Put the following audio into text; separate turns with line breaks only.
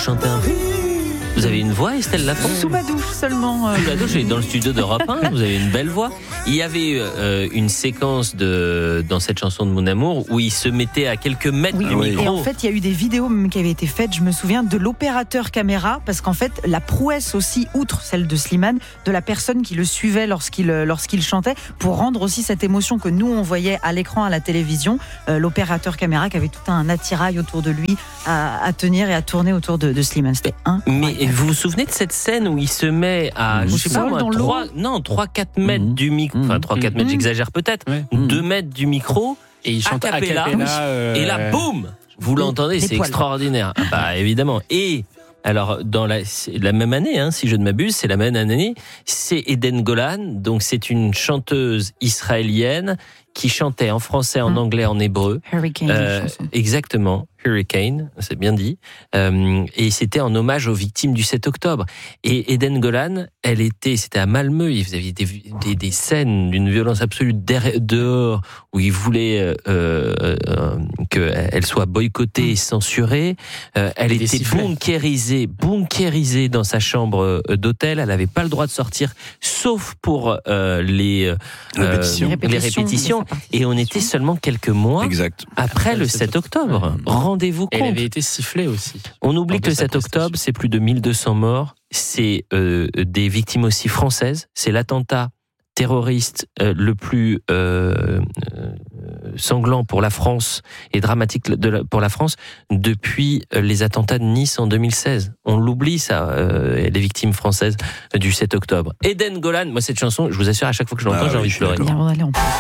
chanter un peu? Vous avez une voix, Estelle Lafont?
Sous ma douche seulement.
Sous la douche, et dans le studio d'Europe 1, vous avez une belle voix. Il y avait une séquence dans cette chanson de Mon Amour où il se mettait à quelques mètres du micro.
Et en fait, il y a eu des vidéos même qui avaient été faites, je me souviens, de l'opérateur caméra, parce qu'en fait, la prouesse aussi, outre celle de Slimane, de la personne qui le suivait lorsqu'il chantait, pour rendre aussi cette émotion que nous, on voyait à l'écran, à la télévision, l'opérateur caméra qui avait tout un attirail autour de lui à tenir et à tourner autour de Slimane. C'était incroyable.
Mais vous vous souvenez de cette scène où il se met à, je sais pas moi, 3-4 mètres du micro, enfin 3-4 mètres, j'exagère peut-être, 2 mètres du micro,
et il chante
a cappella, et là, boum, vous l'entendez, c'est extraordinaire. Ah bah évidemment. Et alors, dans la même année, si je ne m'abuse, c'est la même année, c'est Eden Golan, donc c'est une chanteuse israélienne qui chantait en français, en anglais, en hébreu.
Hurricane.
Exactement, Hurricane, c'est bien dit. Et c'était en hommage aux victimes du 7 octobre. Et Eden Golan, c'était à Malmö, il faisait des scènes d'une violence absolue dehors, où il voulait qu'elle soit boycottée et censurée. Elle était bunkérisée dans sa chambre d'hôtel. Elle n'avait pas le droit de sortir, sauf pour les répétitions. Et on était seulement quelques mois après le 7 octobre. Rendez-vous compte.
Elle avait été sifflée aussi.
On oublie que le 7 octobre, c'est plus de 1200 morts. C'est des victimes aussi françaises. C'est l'attentat terroriste le plus sanglant pour la France et dramatique pour la France depuis les attentats de Nice en 2016. On l'oublie, ça, les victimes françaises du 7 octobre. Eden Golan, moi cette chanson, je vous assure, à chaque fois que je l'entends, j'ai envie de pleurer.